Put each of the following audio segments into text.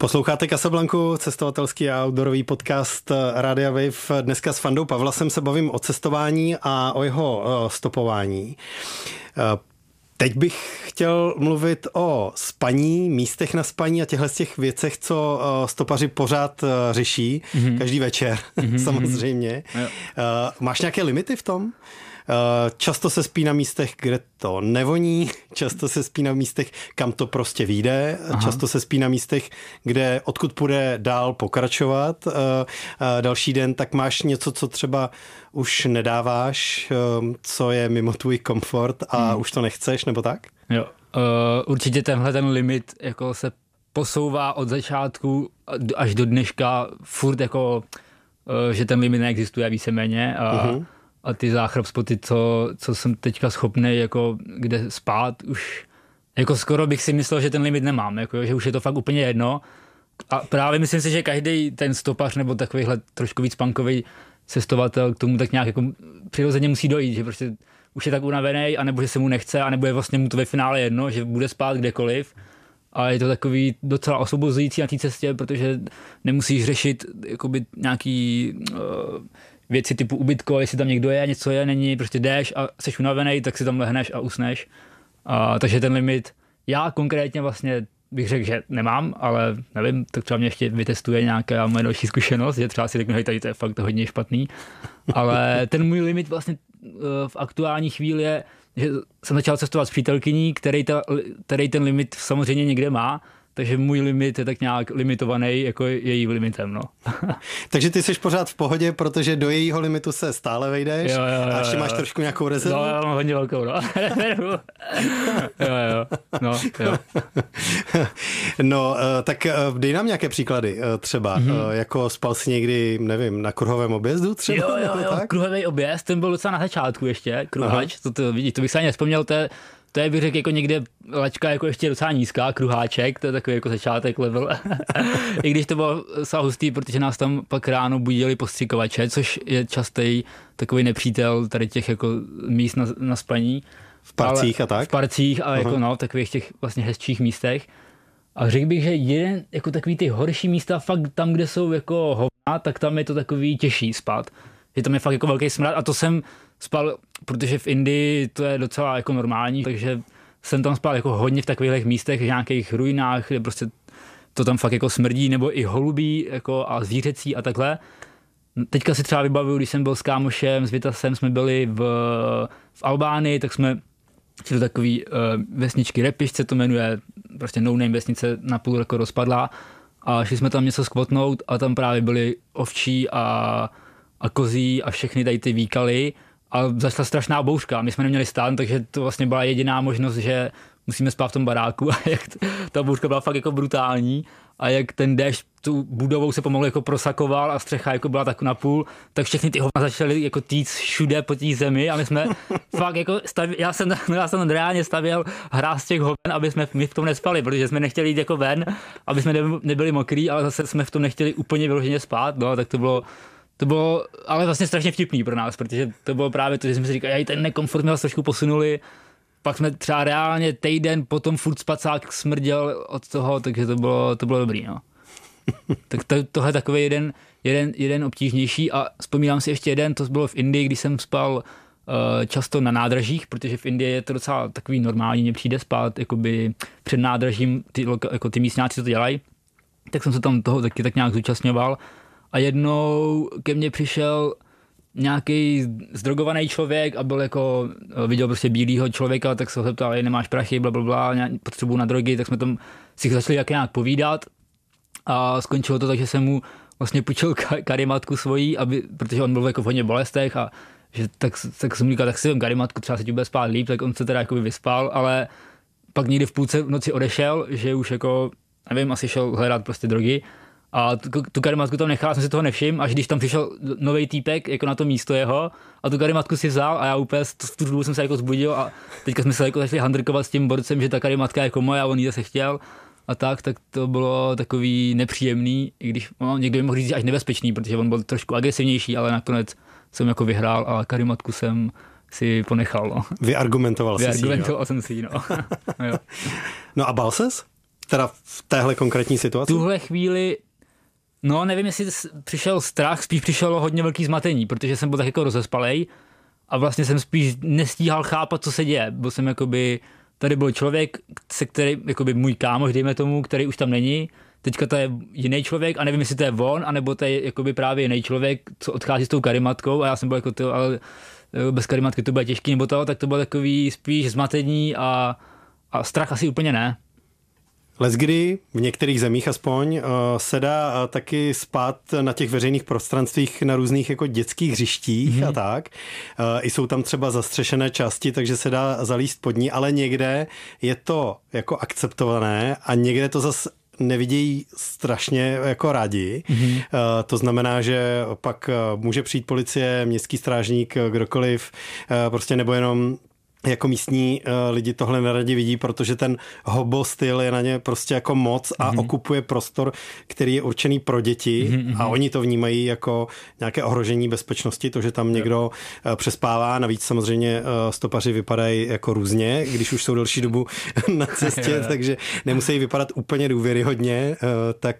Posloucháte Casablanku, cestovatelský a outdoorový podcast Rádia Wave. Dneska s Fandou Pavlasem se bavím o cestování a o jeho stopování. Teď bych chtěl mluvit o spaní, místech na spaní a těchto těch věcech, co stopaři pořád řeší, každý večer, samozřejmě. Máš nějaké limity v tom? Často se spí na místech, kde to nevoní, často se spí na místech, kam to prostě vyjde, často se spí na místech, kde odkud půjde dál pokračovat. Další den tak máš něco, co třeba už nedáváš, co je mimo tvůj komfort a už to nechceš, nebo tak? Jo, určitě ten limit jako se posouvá od začátku až do dneška furt jako, že ten limit neexistuje víceméně a ty záchrapspoty, co jsem teďka schopný, jako kde spát, už jako skoro bych si myslel, že ten limit nemám, jako, že už je to fakt úplně jedno. A právě myslím si, že každý ten stopař nebo takovýhle trošku víc punkový cestovatel k tomu tak nějak jako přirozeně musí dojít, že prostě už je tak unavený, anebo že se mu nechce, anebo je vlastně mu to ve finále jedno, že bude spát kdekoliv. A je to takový docela osvobozující na té cestě, protože nemusíš řešit jakoby nějaký věci typu ubytko, jestli tam někdo je, něco je, není, prostě jdeš a jsi unavený, tak si tam lehneš a usneš. Takže ten limit, já konkrétně vlastně bych řekl, že nemám, ale nevím, tak třeba mě ještě vytestuje nějaká moje další zkušenost, že třeba si řeknu, hej, tady to je fakt hodně špatný. Ale ten můj limit vlastně v aktuální chvíli je, že jsem začal cestovat s přítelkyní, který ten limit samozřejmě někde má, takže můj limit je tak nějak limitovaný jako její limitem, no. Takže ty jsi pořád v pohodě, protože do jejího limitu se stále vejdeš a ještě máš trošku nějakou rezervu? No, já mám hodně velkou, no. No, tak dej nám nějaké příklady třeba, jako spal jsi někdy, nevím, na kruhovém objezdu třeba? Jo, kruhový objezd, ten byl docela na začátku ještě, kruhač, to bych se ani nespomněl, to je, bych řekl, jako někde laťka jako ještě docela nízká, kruháček, to je takový jako začátek level. I když to bylo docela hustý, protože nás tam pak ráno budili postřikovače, což je častý takový nepřítel tady těch jako míst na spaní. V parcích a tak? V parcích a jako no, takových těch vlastně hezčích místech. A řekl bych, že jeden, jako takový ty horší místa, fakt tam, kde jsou jako hovna, tak tam je to takový těžší spát. Že tam je fakt jako velký smrad a to jsem spal, protože v Indii to je docela jako normální, takže jsem tam spal jako hodně v takových místech, v nějakých ruinách, kde prostě to tam fakt jako smrdí, nebo i holubí jako a zvířecí a takhle. Teďka si třeba vybavuju, když jsem byl s kámošem, s Vitasem, jsme byli v Albánii, tak jsme šli do takový vesničky Repišce, to jmenuje, prostě no-name vesnice, napůl jako rozpadlá a šli jsme tam něco skvotnout a tam právě byly ovčí a kozí a všechny tady ty výkaly a začala strašná bouřka. My jsme neměli stán, takže to vlastně byla jediná možnost, že musíme spát v tom baráku a jak ta bouřka byla fakt jako brutální a jak ten déšť tu budovou se pomalu jako prosakoval a střecha jako byla tak napůl, tak všechny ty hovna začaly jako týct všude po té zemi a my jsme fakt jako já jsem reálně stavěl hráz těch hoven, aby jsme my v tom nespali, protože jsme nechtěli jít jako ven, aby jsme nebyli mokrý, ale zase jsme v tom nechtěli úplně vyloženě spát, no, tak to bylo ale vlastně strašně vtipný pro nás, protože to bylo právě to, že jsme si říkali, ten nekomfort jsme vás trošku posunuli, pak jsme třeba reálně týden potom furt spacák smrděl od toho, takže to bylo dobrý, no. Tak tohle je takový jeden obtížnější a vzpomínám si ještě jeden, to bylo v Indii, když jsem spal často na nádražích, protože v Indii je to docela takový normální, mně přijde spát jakoby před nádražím, ty místňáci to dělají, tak jsem se tam toho taky tak nějak zúčastňoval. A jednou ke mně přišel nějaký zdrogovaný člověk a byl jako, viděl prostě bílýho člověka, tak se ho zeptal, nemáš prachy, blablabla, potřebuju na drogy, tak jsme tam si začali nějak povídat a skončilo to tak, že jsem mu vlastně půjčil karimatku svojí, protože on byl jako v hodně bolestech a že tak jsem mu říkal, tak si vem karimatku, třeba se ti bude spát líp, tak on se teda jakoby vyspal, ale pak někdy v půlce noci odešel, že už jako, nevím, asi šel hledat prostě drogy. A tu karimatku tam nechal, jsem si toho nevšiml, až když tam přišel nový týpek jako na to místo jeho a tu karimatku si vzal a já úplně z tu dobu jsem se jako zbudil a teďka jsme se jako začali handrkovat s tím borcem, že ta karimatka je jako moje a on jí zase chtěl a tak to bylo takový nepříjemný, i když někdo by mohl říct až nebezpečný, protože on byl trošku agresivnější, ale nakonec jsem jako vyhrál a karimatku jsem si ponechal. No. Vyargumentoval jsem si ji, no. No a bál ses? teda v téhle konkrétní situaci? Tuhle chvíli, no nevím, jestli přišel strach, spíš přišlo hodně velký zmatení, protože jsem byl tak jako rozespalej a vlastně jsem spíš nestíhal chápat, co se děje. Byl jsem jakoby, tady byl člověk, se který, jakoby můj kámoš, dejme tomu, který už tam není, teďka to je jiný člověk a nevím, jestli to je on, anebo to je jakoby právě jiný člověk, co odchází s tou karimatkou a já jsem byl jako to, ale bez karimatky to bude těžký, nebo to, tak to bylo takový spíš zmatení a strach asi úplně ne. Leckdy v některých zemích aspoň se dá taky spát na těch veřejných prostranstvích na různých jako dětských hřištích a tak. I jsou tam třeba zastřešené části, takže se dá zalíst pod ní, ale někde je to jako akceptované a někde to zase nevidějí strašně jako rádi. To znamená, že pak může přijít policie, městský strážník, kdokoliv, prostě nebo jenom jako místní lidi tohle neradi vidí, protože ten hobo styl je na ně prostě jako moc a okupuje prostor, který je určený pro děti a oni to vnímají jako nějaké ohrožení bezpečnosti, to, že tam někdo přespává. Navíc samozřejmě stopaři vypadají jako různě, když už jsou delší dobu na cestě, takže nemusí vypadat úplně důvěryhodně. Tak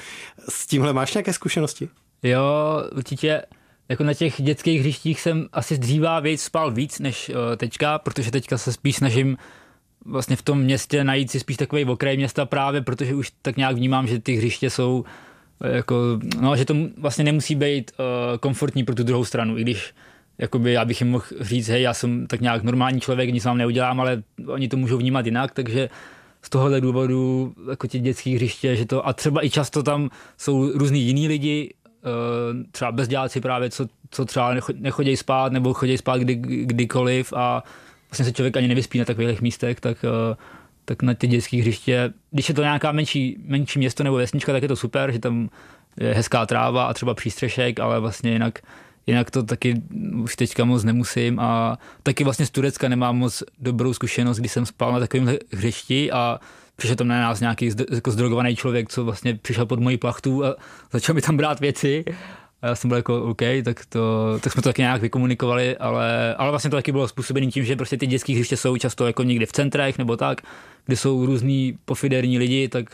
s tímhle máš nějaké zkušenosti? Jo, určitě. Jako na těch dětských hřištích jsem asi dříva spal víc než teďka, protože teďka se spíš snažím vlastně v tom městě najít si spíš takový okraj města právě, protože už tak nějak vnímám, že ty hřiště jsou jako, no, že to vlastně nemusí být komfortní pro tu druhou stranu, i když jakoby já bych jim mohl říct, hej, já jsem tak nějak normální člověk, nic vám neudělám, ale oni to můžou vnímat jinak, takže z tohohle důvodu jako ti dětský hřiště, že to, a třeba i často tam jsou různý jiní lidi, třeba bezděláci právě, co třeba nechodí spát nebo chodí spát kdykoliv a vlastně se člověk ani nevyspí na takových místech, tak na ty dětské hřiště, když je to nějaká menší město nebo vesnička, tak je to super, že tam je hezká tráva a třeba přístřešek, ale vlastně jinak to taky už teďka moc nemusím a taky vlastně z Turecka nemám moc dobrou zkušenost, když jsem spal na takovém hřišti a přišel tam na nás nějaký jako zdrogovaný člověk, co vlastně přišel pod moji plachtu a začal mi tam brát věci. A já jsem byl jako OK, tak jsme to taky nějak vykomunikovali, ale vlastně to taky bylo způsobené tím, že prostě ty dětské hřiště jsou často jako někde v centrech nebo tak, kde jsou různý pofiderní lidi, tak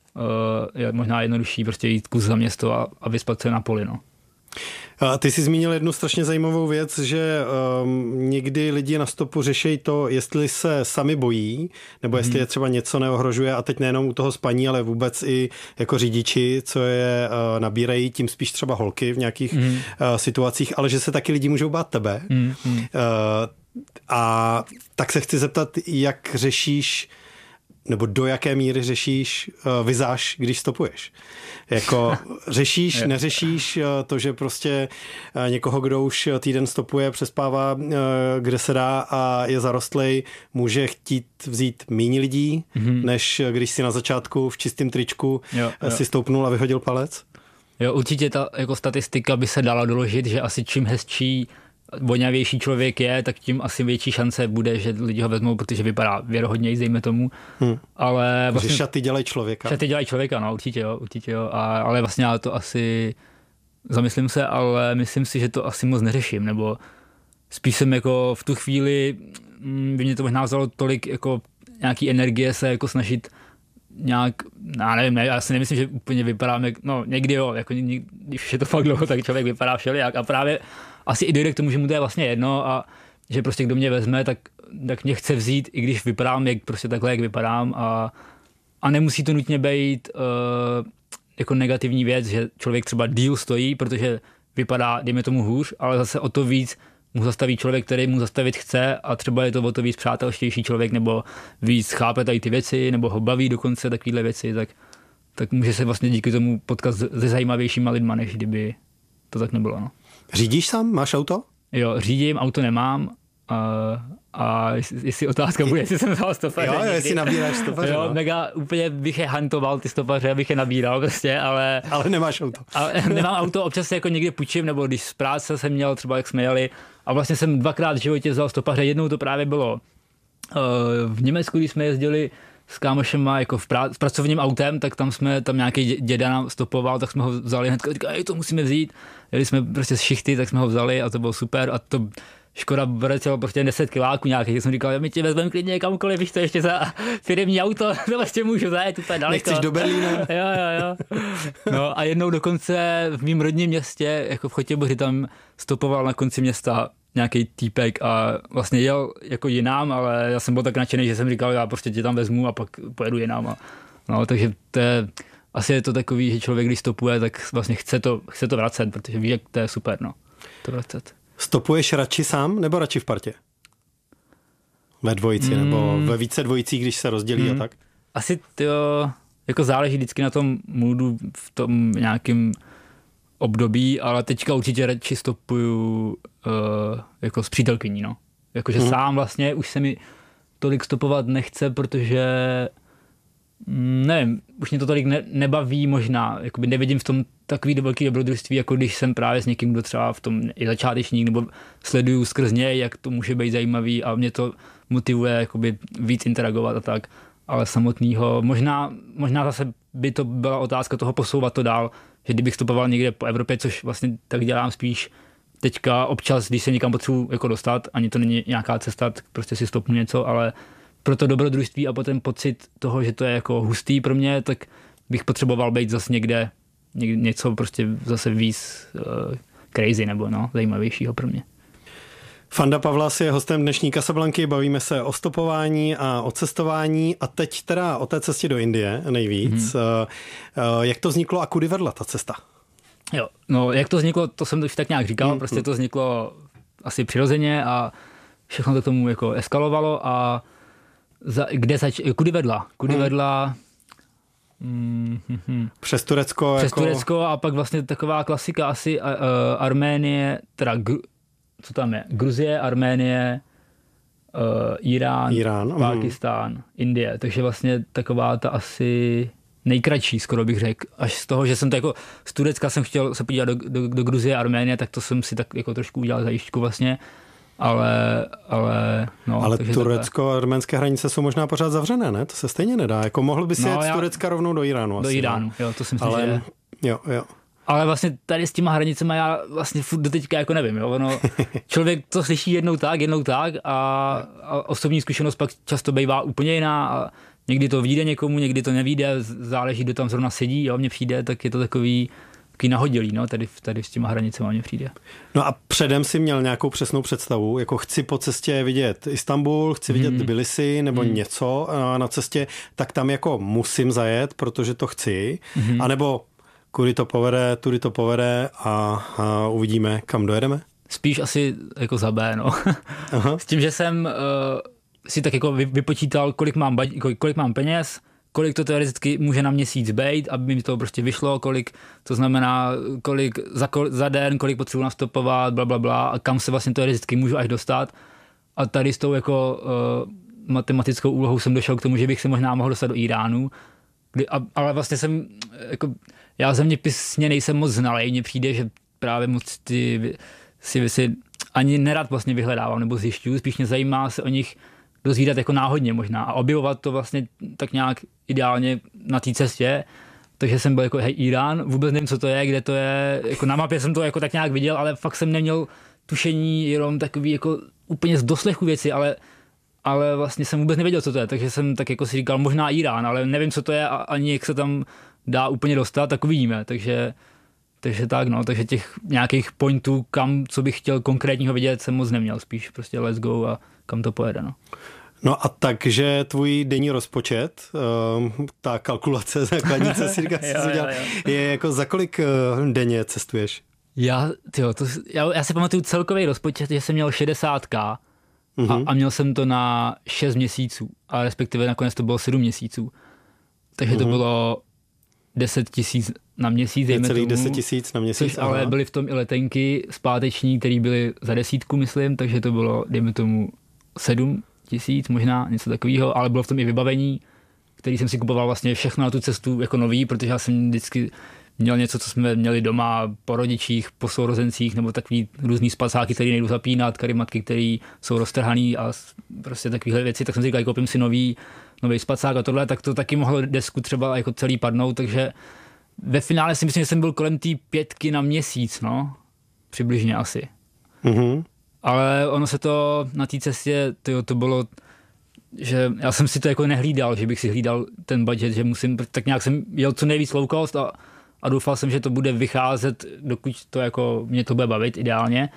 je možná jednodušší prostě jít kus za město a vyspat se na poli. No. Ty jsi zmínil jednu strašně zajímavou věc, že někdy lidi na stopu řeší to, jestli se sami bojí, nebo jestli je třeba něco neohrožuje a teď nejenom u toho spaní, ale vůbec i jako řidiči, co je nabírají, tím spíš třeba holky v nějakých situacích, ale že se taky lidi můžou bát tebe. A tak se chci zeptat, jak řešíš nebo do jaké míry řešíš vizáž, když stopuješ? Jako řešíš, neřešíš to, že prostě někoho, kdo už týden stopuje, přespává, kde se dá a je zarostlej, může chtít vzít méně lidí, než když si na začátku v čistém tričku si stoupnul a vyhodil palec? Jo, určitě ta jako statistika by se dala doložit, že asi čím hezčí voňavější člověk je, tak tím asi větší šance bude, že lidi ho vezmou, protože vypadá věrohodněji, dejme tomu. Ale vlastně, šaty dělají člověka. Šaty dělají člověka, no, určitě jo. Ale vlastně já to asi, zamyslím se, ale myslím si, že to asi moc neřeším, nebo spíš jsem jako v tu chvíli, by mě to možná vzalo tolik jako nějaký energie se jako snažit nějak, já nevím, já si nemyslím, že úplně vypadám, no někdy jo, jako když je to fakt dlouho, tak člověk vypadá všelijak a právě asi i dojde k tomu, že mu to je vlastně jedno a že prostě kdo mě vezme, tak mě chce vzít, i když vypadám prostě takhle, jak vypadám a nemusí to nutně být jako negativní věc, že člověk třeba díl stojí, protože vypadá, dejme tomu hůř, ale zase o to víc mu zastaví člověk, který mu zastavit chce a třeba je to o to víc přátelštější člověk nebo víc chápe tady ty věci nebo ho baví dokonce takovýhle věci, tak může se vlastně díky tomu potkat se zajímavějšíma lidma, než kdyby to tak nebylo. No. Řídíš sám? Máš auto? Jo, řídím, auto nemám a jestli otázka bude, jestli jsem vzal stopaře. Jo, jestli nabíráš stopaře. Jo, mega úplně bych je hantoval ty stopaře, abych je nabíral prostě, ale nemáš auto. Ale nemám auto, občas se jako někde půjčím, nebo když z práce jsem měl, třeba jak jsme jeli, a vlastně jsem dvakrát v životě vzal stopaře, jednou to právě bylo v Německu, když jsme jezdili s kámošema jako s pracovním autem, tak tam nějaký děda nám stopoval, tak jsme ho vzali hned, říkali, to musíme vzít. Jeli jsme prostě z šichty, tak jsme ho vzali a to bylo super a to Škoda vracelo prostě 10 kiláků nějakých, tak jsem říkal, my tě vezmeme klidně kamkoliv, víš to ještě za firemní auto, to vlastně můžu zajet úplně daleko. Nechceš do Berlína? Jo. No a jednou dokonce v mým rodním městě, jako v Chotěboři, tam stopoval na konci města nějaký týpek a vlastně jel jako jinám, ale já jsem byl tak nadšený, že jsem říkal, já prostě tě tam vezmu a pak pojedu jinám. No, takže asi je to takový, že člověk, když stopuje, tak vlastně chce to vracet, protože ví, jak to je super, no, to vracet. Stopuješ radši sám nebo radši v partě? Ve dvojici nebo ve více dvojicích, když se rozdělí a tak? Asi to jako záleží vždycky na tom moodu v tom nějakém období, ale teďka určitě radši stopuju jako s přítelkyní, no. Jakože sám vlastně už se mi tolik stopovat nechce, protože nevím, už mě to tolik nebaví možná, jakoby nevidím v tom takový velký dobrodružství, jako když jsem právě s někým, kdo třeba v tom je začátečník, nebo sleduju skrz něj, jak to může být zajímavý a mě to motivuje jakoby víc interagovat a tak, ale samotného, možná zase by to byla otázka toho posouvat to dál, že kdybych stopoval někde po Evropě, což vlastně tak dělám spíš teďka občas, když se někam potřebuji jako dostat, ani to není nějaká cesta, tak prostě si stopnu něco, ale pro to dobrodružství a potom pocit toho, že to je jako hustý pro mě, tak bych potřeboval být zase někde něco prostě zase víc crazy nebo zajímavějšího pro mě. Fanda Pavlas je hostem dnešní Casablanky, bavíme se o stopování a o cestování a teď teda o té cestě do Indie nejvíc. Jak to vzniklo a kudy vedla ta cesta? Jo, no jak to vzniklo, to jsem už tak nějak říkal, prostě to vzniklo asi přirozeně a všechno to k tomu jako eskalovalo a kudy vedla? Přes Turecko. Přes Turecko a pak vlastně taková klasika asi Arménie, teda co tam je? Gruzie, Arménie, Irán, Pákistán, Indie. Takže vlastně taková ta asi nejkratší, skoro bych řekl. Až z toho, že jsem to jako z Turecka jsem chtěl se podívat do Gruzie, Arménie, tak to jsem si tak jako trošku udělal zajížďku vlastně. Ale turecko-arménské hranice jsou možná pořád zavřené, ne? To se stejně nedá. Jako mohl by si jet z Turecka rovnou do Iránu. Do Iránu, jo, to si myslím, že jo. Ale vlastně tady s těma hranicema já vlastně furt doteďka jako nevím, jo. Ono, člověk to slyší jednou tak a osobní zkušenost pak často bývá úplně jiná a někdy to vyjde někomu, někdy to nevyjde, záleží, kdo tam zrovna sedí, jo, mně přijde, tak je to takový nahodilý, no, tady s těma hranicema mně přijde. No a předem si měl nějakou přesnou představu, jako chci po cestě vidět Istanbul, chci vidět Tbilisi nebo něco na cestě, tak tam jako musím zajet, protože to chci, anebo kudy to povede a uvidíme, kam dojedeme? Spíš asi jako za B, no. S tím, že jsem si tak jako vypočítal, kolik mám peněz, kolik to teoreticky může na měsíc být, aby mi to prostě vyšlo, kolik to znamená, kolik za den, kolik potřebuji nastopovat, blablabla a kam se vlastně teoreticky můžu až dostat. A tady s tou jako matematickou úlohou jsem došel k tomu, že bych se možná mohl dostat do Iránu, ale vlastně jsem jako, já zeměpisně nejsem moc znalej, mně přijde, že právě moc si ani nerad vlastně vyhledávám nebo zjišťuju, spíš mě zajímá se o nich dozvídat jako náhodně možná a objevovat to vlastně tak nějak ideálně na té cestě. Takže jsem byl jako Irán, vůbec nevím, co to je, kde to je, jako na mapě jsem to jako tak nějak viděl, ale fakt jsem neměl tušení, jenom takový jako úplně z doslechu věci, ale vlastně jsem vůbec nevěděl, co to je, takže jsem tak jako si říkal možná Irán, ale nevím, co to je a ani jak se tam dá úplně dostat, tak uvidíme, takže tak no, takže těch nějakých pointů, co bych chtěl konkrétního vidět, jsem moc neměl, spíš prostě let's go a kam to pojede, no. No a takže tvůj denní rozpočet, ta kalkulace základní, co si říkáš, je jako za kolik denně cestuješ? Já si pamatuju celkový rozpočet, že jsem měl 60K a měl jsem to na 6 měsíců a respektive nakonec to bylo 7 měsíců. Takže to bylo 10 000 na měsíc, dejme tomu. 10 000 na měsíc. Ale byly v tom i letenky zpáteční, které byly za 10, myslím, takže to bylo, dejme tomu, 7 000, možná něco takového, ale bylo v tom i vybavení, který jsem si kupoval vlastně všechno na tu cestu jako nový, protože já jsem vždycky měl něco, co jsme měli doma po rodičích, po sourozencích, nebo takový různý spacáky, který nejdu zapínat, karimatky, které jsou roztrhaný a prostě takovéhle věci, tak jsem si říkal, koupím si nový spacák a tohle, tak to taky mohlo desku třeba jako celý padnout, takže ve finále si myslím, že jsem byl kolem té 5 na měsíc, no, přibližně asi. Mm-hmm. Ale ono se to na té cestě, to bylo, že já jsem si to jako nehlídal, že bych si hlídal ten budget, že musím, tak nějak jsem jel co nejvíc low cost a doufal jsem, že to bude vycházet, dokud to jako mě to bude bavit ideálně.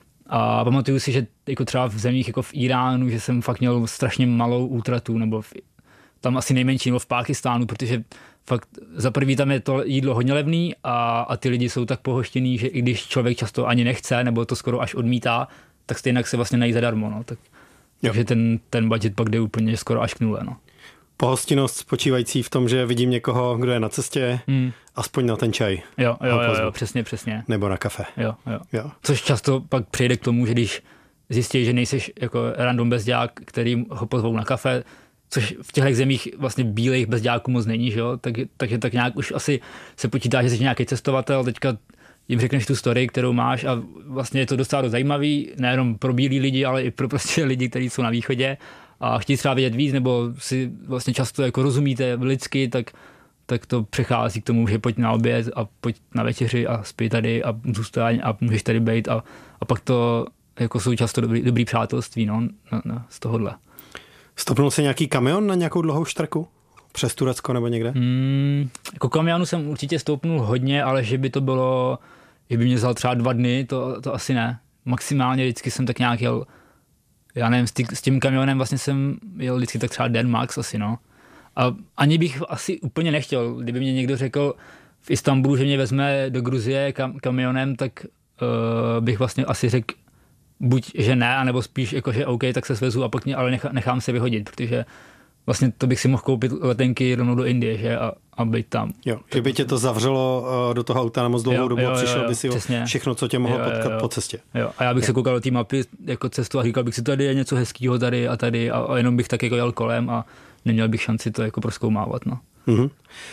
A pamatuju si, že jako třeba v zemích jako v Iránu, že jsem fakt měl strašně malou útratu, nebo tam asi nejmenší, nebo v Pákistánu, protože fakt za prvý tam je to jídlo hodně levný a ty lidi jsou tak pohoštěný, že i když člověk často ani nechce, nebo to skoro až odmítá, tak stejně se vlastně nají zadarmo, no. Takže ten budget pak jde úplně skoro až k nule, no. Pohostinnost spočívající v tom, že vidím někoho, kdo je na cestě, aspoň na ten čaj. Jo, přesně. Nebo na kafe. Jo. Což často pak přijde k tomu, že když zjistíš, že nejseš jako random bezďák, který ho pozvou na kafe, což v těchto zemích vlastně bílejch bezďáků moc není, že jo? Takže tak nějak už asi se počítá, že jsi nějaký cestovatel, teďka jim řekneš tu story, kterou máš a vlastně je to docela zajímavý, nejenom pro bílí lidi, ale i pro prostě lidi, kteří jsou na východě a chtějí třeba vědět víc, nebo si vlastně často jako rozumíte lidsky, tak to přechází k tomu, že pojď na oběd a pojď na večeři a spí tady a zůstaň a můžeš tady být a pak to jako jsou často dobrý přátelství, no, z tohohle. Stopnul jsi nějaký kamion na nějakou dlouhou štrku? Přes Turecko nebo někde? Jako kamionu jsem určitě stoupnul hodně, ale že by to bylo, že by mě vzal třeba 2 dny, to asi ne. Maximálně vždycky jsem tak nějak jel, já nevím, s tím kamionem vlastně jsem jel vždycky tak třeba den max asi, no. A ani bych asi úplně nechtěl, kdyby mě někdo řekl v Istanbulu, že mě vezme do Gruzie kamionem, tak bych vlastně asi řekl buď, že ne, anebo spíš jako, že OK, tak se svezu a pak mě ale nechám se vyhodit, protože vlastně to bych si mohl koupit letenky rovnou do Indie, že? A být tam. Jo, že by tě to zavřelo do toho auta na moc dlouhou dobu a přišel by si všechno, co tě mohlo potkat po cestě. Jo, a já bych se koukal do té mapy jako cestu a říkal bych si, tady je něco hezkýho tady a jenom bych tak jako jel kolem a neměl bych šanci to jako prozkoumávat, no. Mm-hmm.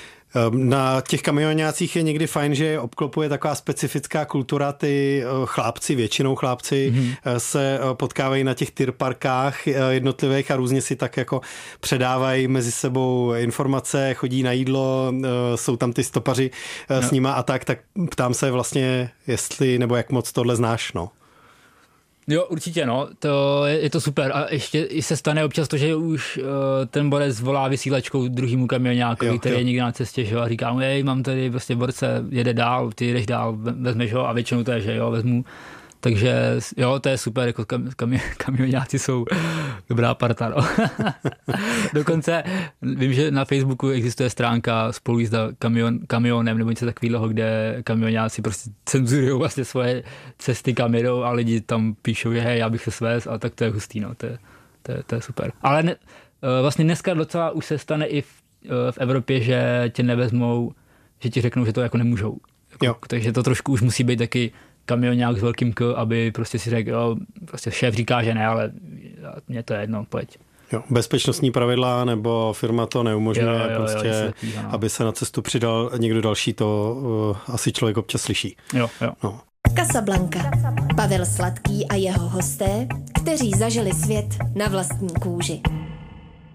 Na těch kamionácích je někdy fajn, že obklopuje taková specifická kultura, ty většinou chlápci se potkávají na těch tyrparkách jednotlivých a různě si tak jako předávají mezi sebou informace, chodí na jídlo, jsou tam ty stopaři s nima a tak ptám se vlastně, jestli nebo jak moc tohle znáš, no. Jo, určitě, no, je to super a ještě i se stane občas to, že už ten borec volá vysílačkou druhýmu kamionákovi, který je někde na cestě, že jo, a říká mu, mám tady prostě borce, jede dál, ty jedeš dál, vezmeš ho a většinou to je, že jo, vezmu. Takže jo, to je super, jako kamionáci jsou dobrá parta, no. Dokonce vím, že na Facebooku existuje stránka spolujízda kamionem nebo něco takového, kde kamionáci prostě cenzurují vlastně svoje cesty kamerou a lidi tam píšou, že hej, já bych se svez a tak to je hustý, no, to je super. Ale vlastně dneska docela už se stane i v Evropě, že tě nevezmou, že ti řeknou, že to jako nemůžou. Takže to trošku už musí být taky kamionák s velkým K, aby prostě si řekl, jo, prostě šéf říká, že ne, ale mně to je jedno, pojď. Jo, bezpečnostní pravidla nebo firma to neumožňuje, aby se na cestu přidal někdo další, to asi člověk občas slyší. Jo. No. Casablanca. Pavel Sladký a jeho hosté, kteří zažili svět na vlastní kůži.